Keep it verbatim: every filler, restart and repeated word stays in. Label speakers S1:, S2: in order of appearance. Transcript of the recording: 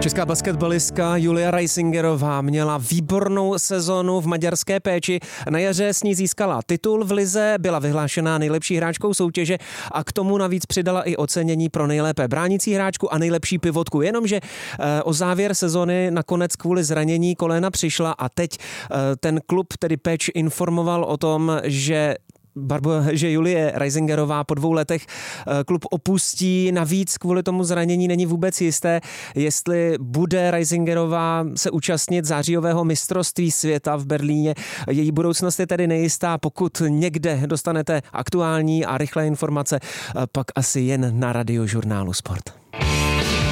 S1: Česká basketbalistka Julia Reisingerová měla výbornou sezonu v maďarské Péči. Na jaře s ní získala titul v lize, byla vyhlášená nejlepší hráčkou soutěže a k tomu navíc přidala i ocenění pro nejlépe bránící hráčku a nejlepší pivotku. Jenomže o závěr sezony nakonec kvůli zranění kolena přišla a teď ten klub, tedy Péč, informoval o tom, že Barbo, že Julie Reisingerová po dvou letech klub opustí. Navíc kvůli tomu zranění není vůbec jisté, jestli bude Reisingerová se účastnit zářijového mistrovství světa v Berlíně. Její budoucnost je tedy nejistá. Pokud někde dostanete aktuální a rychlé informace, pak asi jen na Radiožurnálu Sport.